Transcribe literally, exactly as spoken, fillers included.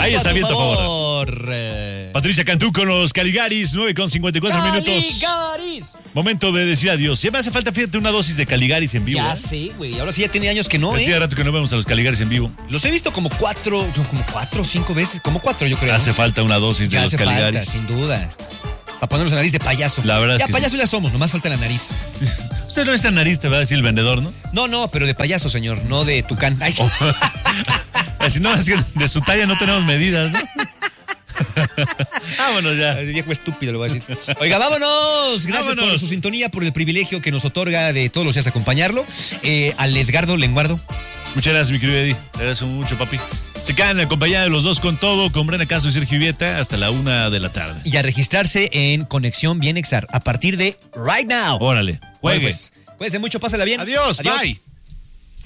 Ahí está, a tu viento a favor. favor. Eh. Patricia Cantú con los Caligaris, nueve con cincuenta y cuatro minutos. Caligaris. Momento de decir adiós. Ya me hace falta, fíjate, una dosis de Caligaris en vivo. Ya ¿eh? sé, güey. Ahora sí ya tiene años que no, Ya ¿eh? tiene rato que no vemos a los Caligaris en vivo. Los he visto como cuatro, como cuatro o cinco veces. Como cuatro, yo creo. Hace falta una dosis ya de los hace Caligaris. falta, sin duda. Para ponernos la nariz de payaso. La verdad es ya que payaso sí. ya somos, nomás falta la nariz. Usted no es tan nariz, te va a decir el vendedor, ¿no? No, no, pero de payaso, señor, no de tucán. Ay, sí. Oh. Si no, es que de su talla no tenemos medidas, ¿no? Vámonos ya. El viejo estúpido, lo voy a decir. Oiga, vámonos. Gracias Vámonos. por su sintonía, por el privilegio que nos otorga de todos los días acompañarlo. Eh, al Edgardo Lenguardo. Muchas gracias, mi querido Eddie. Te agradezco mucho, papi. Se quedan acompañados de los dos con todo, con Brenda Castro y Sergio Vieta hasta la una de la tarde. Y a registrarse en Conexión Bienexar a partir de right now. Órale, juegue. Bueno, pues, cuídense mucho, pásala bien. Adiós, bye.